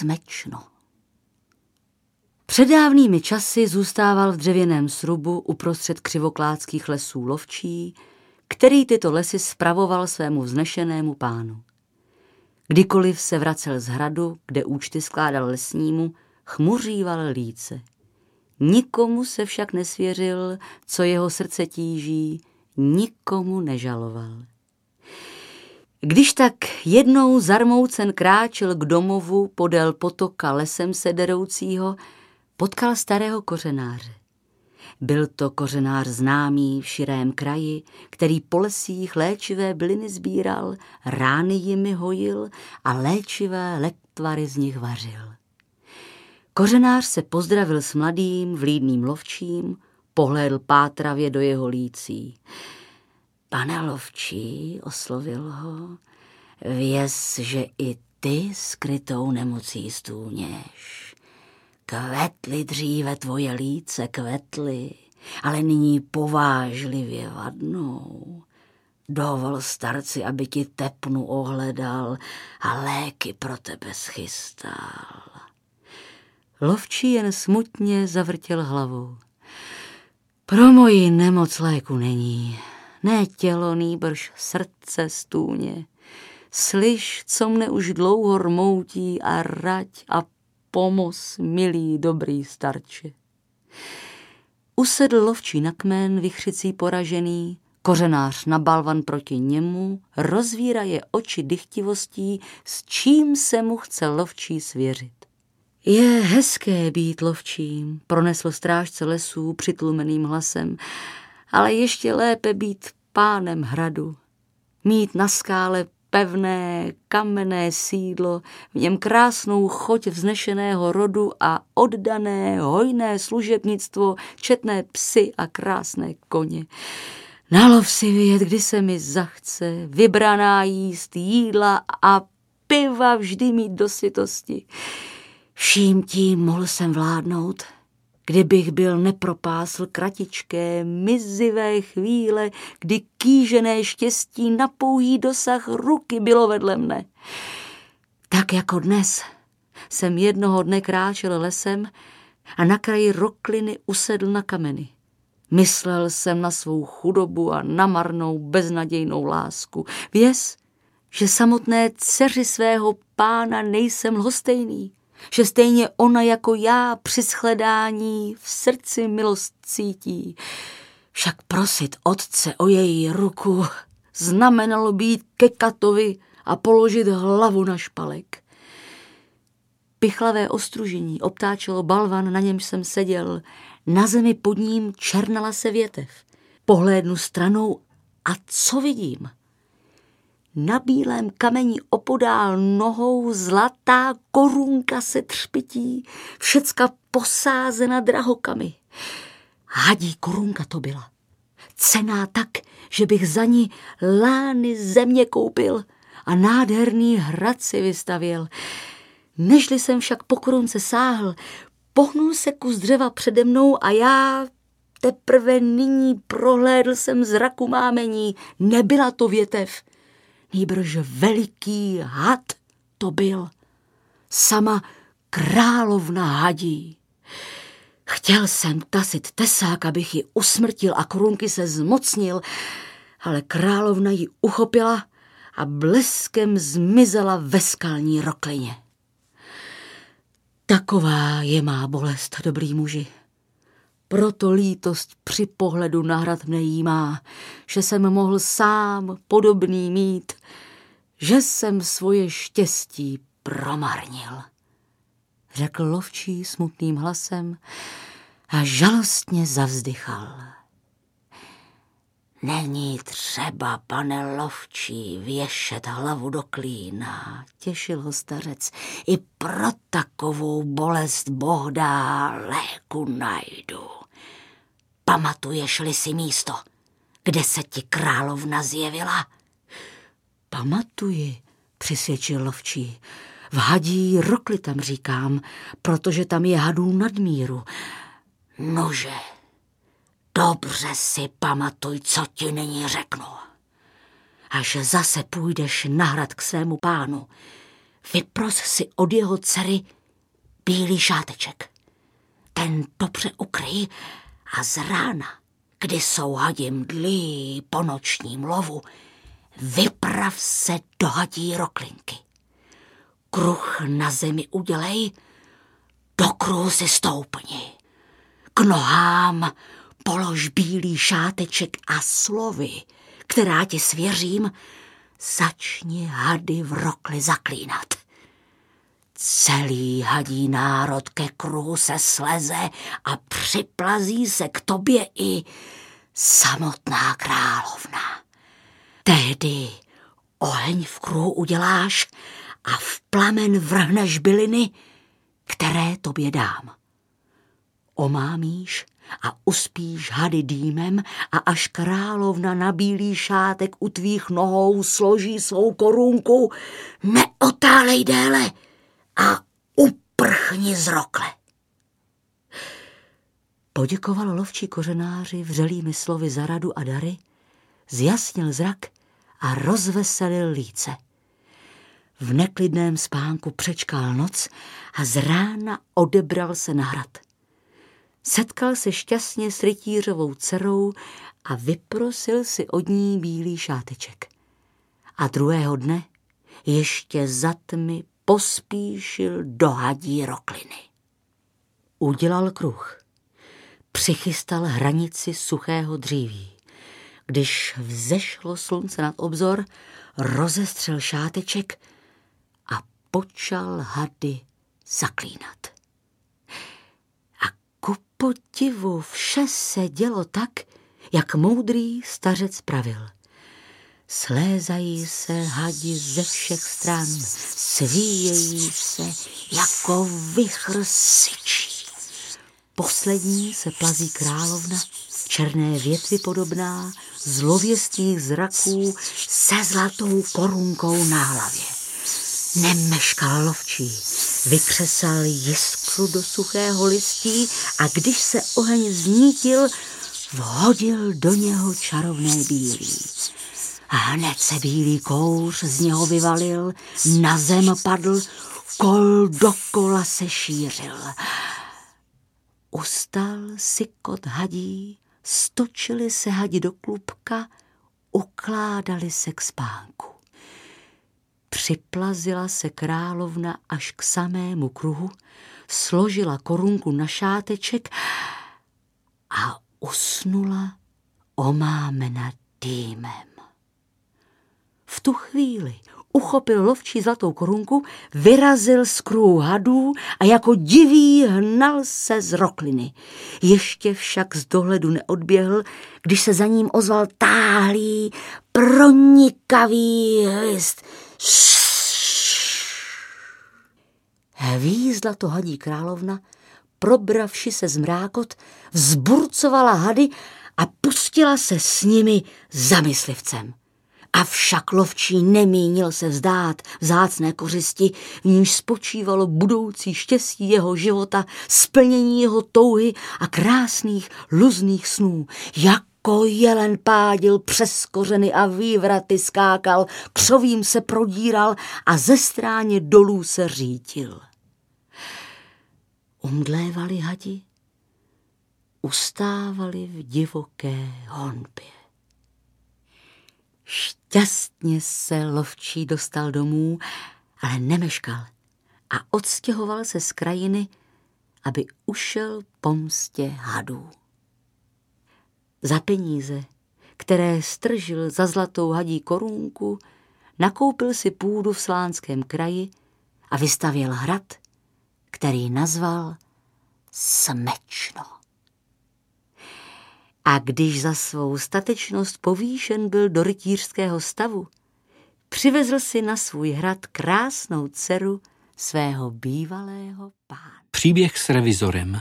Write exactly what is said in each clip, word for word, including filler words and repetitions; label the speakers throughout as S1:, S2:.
S1: smečno. Předávnými časy zůstával v dřevěném srubu uprostřed křivoklátských lesů lovčí, který tyto lesy spravoval svému vznešenému pánu. Kdykoliv se vracel z hradu, kde účty skládal lesnímu, chmuříval líce. Nikomu se však nesvěřil, co jeho srdce tíží, nikomu nežaloval. Když tak jednou zarmoucen kráčel k domovu podél potoka lesem se deroucího, potkal starého kořenáře. Byl to kořenář známý v širém kraji, který po lesích léčivé byliny sbíral, rány jimi hojil a léčivé lektvary z nich vařil. Kořenář se pozdravil s mladým, vlídným lovčím, pohlédl pátravě do jeho lící. Pane lovčí, oslovil ho, věz, že i ty skrytou nemocí stůněš. Kvetly dříve tvoje líce, kvetly, ale nyní povážlivě vadnou. Dovol starci, aby ti tepnu ohledal a léky pro tebe schystal. Lovčí jen smutně zavrtěl hlavou. Pro moji nemoc léku není, ne tělo, nýbrž srdce stůně. Slyš, co mne už dlouho rmoutí a rať a pomoz, milý dobrý starče. Usedl lovčí na kmen, vichřicí poražený, kořenář na balvan proti němu, rozvíraje oči dychtivostí, s čím se mu chce lovčí svěřit. Je hezké být lovčím, pronesl strážce lesů přitlumeným hlasem, ale ještě lépe být pánem hradu. Mít na skále pevné, kamenné sídlo, v něm krásnou choť vznešeného rodu a oddané, hojné služebnictvo, četné psy a krásné koně. Na lov si vyjet, kdy se mi zachce, vybraná jíst jídla a piva vždy mít do sytosti. Vším tím mohl jsem vládnout, kdybych byl nepropásl kratičké, mizivé chvíle, kdy kýžené štěstí na pouhý dosah ruky bylo vedle mne. Tak jako dnes jsem jednoho dne kráčel lesem a na kraji rokliny usedl na kameny. Myslel jsem na svou chudobu a na marnou, beznadějnou lásku. Věz, že samotné dceři svého pána nejsem lhostejný, že stejně ona jako já při shledání v srdci milost cítí. Však prosit otce o její ruku znamenalo být ke katovi a položit hlavu na špalek. Pichlavé ostružení obtáčelo balvan, na němž jsem seděl. Na zemi pod ním černala se větev. Pohlédnu stranou a co vidím? Na bílém kameni opodál nohou zlatá korunka se třpití, všecka posázena drahokamy. Hadí korunka to byla. Cenná tak, že bych za ní lány země koupil a nádherný hrad si vystavěl. Nežli jsem však po korunce sáhl, pohnul se kus dřeva přede mnou a já teprve nyní prohlédl jsem zraku mámení. Nebyla to větev, nýbrž veliký had to byl. Sama královna hadí. Chtěl jsem tasit tesák, abych ji usmrtil a korunky se zmocnil, ale královna ji uchopila a bleskem zmizela ve skalní roklině. Taková je má bolest, dobrý muži. Proto lítost při pohledu na hrad mne jímá, že jsem mohl sám podobný mít, že jsem svoje štěstí promarnil. Řekl lovčí smutným hlasem a žalostně zavzdychal. Není třeba, pane lovčí, věšet hlavu do klína, těšil ho stařec. I pro takovou bolest Boh dá, léku najdu. Pamatuješ-li si místo, kde se ti královna zjevila? Pamatuji, přisvědčil lovčí. V hadí rokli tam říkám, protože tam je hadů nadmíru. Nože, dobře si pamatuj, co ti nyní řeknu. Až zase půjdeš na hrad k svému pánu,
S2: vypros si od jeho dcery bílý šáteček. Ten dobře ukryj a z rána, kdy jsou hadi mdlí po nočním lovu, vyprav se do hadí roklinky. Kruh na zemi udělej, do kruhu si stoupni. K nohám polož bílý šáteček a slovy, která ti svěřím, začni hady v rokli zaklínat. Celý hadí národ ke kruhu se sleze a připlazí se k tobě i samotná královna. Tehdy oheň v kruhu uděláš a v plamen vrhneš byliny, které tobě dám. Omámíš a uspíš hady dýmem a až královna na bílý šátek u tvých nohou složí svou korunku, neotálej déle a uprchni z rokle.
S1: Poděkoval lovčí kořenáři vřelými slovy za radu a dary, zjasnil zrak a rozveselil líce. V neklidném spánku přečkal noc a z rána odebral se na hrad. Setkal se šťastně s rytířovou dcerou a vyprosil si od ní bílý šáteček. A druhého dne ještě za tmy pospíšil do hadí rokliny. Udělal kruh. Přichystal hranici suchého dříví. Když vzešlo slunce nad obzor, rozestřel šáteček a počal hady zaklínat. A ku podivu vše se dělo tak, jak moudrý stařec pravil. Slézají se hadi ze všech stran, svíjejí se jako vichr syčí. Poslední se plazí královna, černé větvi podobná, zlověstných zraků se zlatou korunkou na hlavě. Nemeškal lovčí, vykřesal jiskru do suchého listí a když se oheň znítil, vhodil do něho čarovné bílí. A hned se bílý kouř z něho vyvalil, na zem padl, kol dokola se šířil. Ustal sykot hadí, stočili se hadi do klubka, ukládali se k spánku. Připlazila se královna až k samému kruhu, složila korunku na šáteček a usnula omámena dýmem. V tu chvíli uchopil lovčí zlatou korunku, vyrazil z kruhu hadů a jako divý hnal se z rokliny. Ještě však z dohledu neodběhl, když se za ním ozval táhlý, pronikavý hlist. Hvízdla to hadí královna, probravši se zmrákot, vzburcovala hady a pustila se s nimi za myslivcem. Avšak lovčí nemínil se vzdát vzácné kořisti, v níž spočívalo budoucí štěstí jeho života, splnění jeho touhy a krásných luzných snů. Jako jelen pádil přes kořeny a vývraty skákal, křovím se prodíral a ze stráně dolů se řítil. Umdlévali hadi, ustávali v divoké honbě. Šťastně se lovčí dostal domů, ale nemeškal a odstěhoval se z krajiny, aby ušel pomstě hadů. Za peníze, které stržil za zlatou hadí korunku, nakoupil si půdu v Slánském kraji a vystavěl hrad, který nazval Smečno. A když za svou statečnost povýšen byl do rytířského stavu, přivezl si na svůj hrad krásnou dceru svého bývalého pána.
S3: Příběh s revizorem.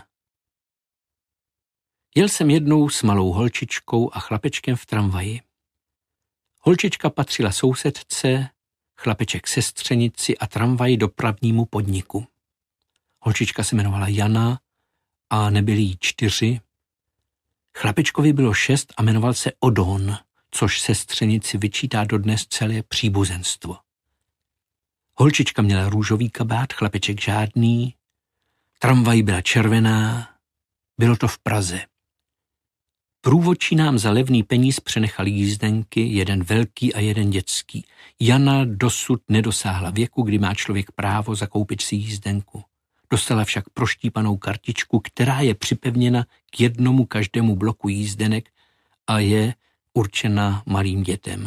S3: Jel jsem jednou s malou holčičkou a chlapečkem v tramvaji. Holčička patřila sousedce, chlapeček sestřenici a tramvaj dopravnímu podniku. Holčička se jmenovala Jana a nebyli jí čtyři. Chlapečkovi bylo šest a jmenoval se Odon, což sestřenici vyčítá dodnes celé příbuzenstvo. Holčička měla růžový kabát, chlapeček žádný, tramvaj byla červená, bylo to v Praze. Průvodčí nám za levný peníz přenechali jízdenky, jeden velký a jeden dětský. Jana dosud nedosáhla věku, kdy má člověk právo zakoupit si jízdenku. Dostala však proštípanou kartičku, která je připevněna k jednomu každému bloku jízdenek a je určena malým dětem.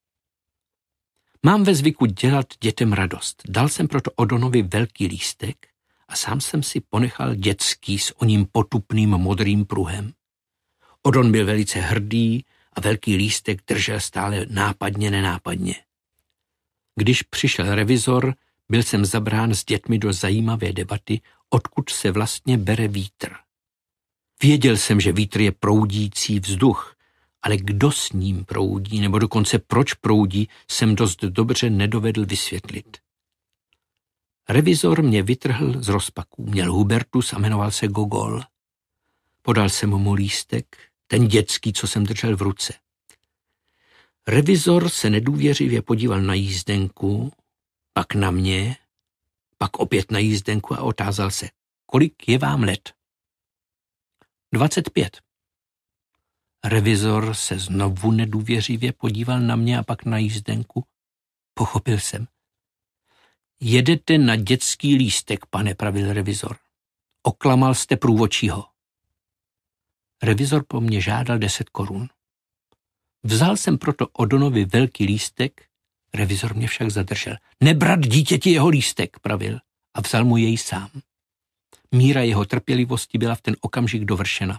S3: Mám ve zvyku dělat dětem radost. Dal jsem proto Odonovi velký lístek a sám jsem si ponechal dětský s oním potupným modrým pruhem. Odon byl velice hrdý a velký lístek držel stále nápadně nenápadně. Když přišel revizor, byl jsem zabrán s dětmi do zajímavé debaty, odkud se vlastně bere vítr. Věděl jsem, že vítr je proudící vzduch, ale kdo s ním proudí, nebo dokonce proč proudí, jsem dost dobře nedovedl vysvětlit. Revizor mě vytrhl z rozpaků, měl Hubertus a jmenoval se Gogol. Podal jsem mu lístek, ten dětský, co jsem držel v ruce. Revizor se nedůvěřivě podíval na jízdenku, pak na mě, pak opět na jízdenku a otázal se, kolik je vám let? dvacet pět. Revizor se znovu nedůvěřivě podíval na mě a pak na jízdenku. Pochopil jsem. Jedete na dětský lístek, pane, pravil revizor. Oklamal jste průvodčího. Revizor po mně žádal deset korun. Vzal jsem proto Odonovi velký lístek, revizor mě však zadržel. Nebrat dítěti jeho lístek, pravil, a vzal mu jej sám. Míra jeho trpělivosti byla v ten okamžik dovršena.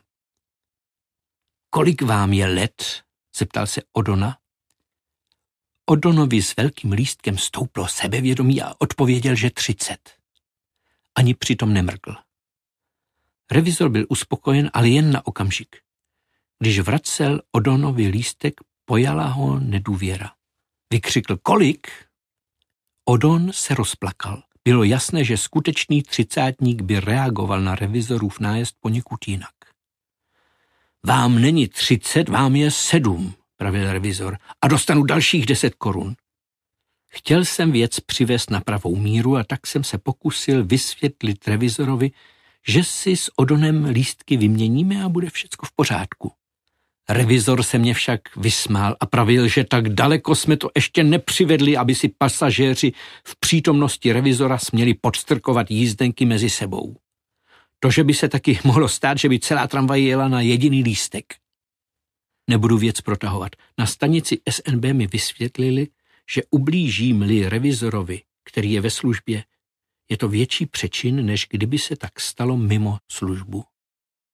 S3: Kolik vám je let? Zeptal se Odona. Odonovi s velkým lístkem stouplo sebevědomí a odpověděl, že třicet. Ani přitom nemrkl. Revizor byl uspokojen, ale jen na okamžik. Když vracel Odonovi lístek, pojala ho nedůvěra. Vykřikl, kolik? Odon se rozplakal. Bylo jasné, že skutečný třicátník by reagoval na revizorův nájezd poněkud jinak. Vám není třicet, vám je sedm, pravil revizor, a dostanu dalších deset korun. Chtěl jsem věc přivést na pravou míru a tak jsem se pokusil vysvětlit revizorovi, že si s Odonem lístky vyměníme a bude všecko v pořádku. Revizor se mě však vysmál a pravil, že tak daleko jsme to ještě nepřivedli, aby si pasažéři v přítomnosti revizora směli podstrkovat jízdenky mezi sebou. To, že by se taky mohlo stát, že by celá tramvaj jela na jediný lístek. Nebudu věc protahovat. Na stanici S N B mi vysvětlili, že ublížím-li revizorovi, který je ve službě, je to větší přečin, než kdyby se tak stalo mimo službu.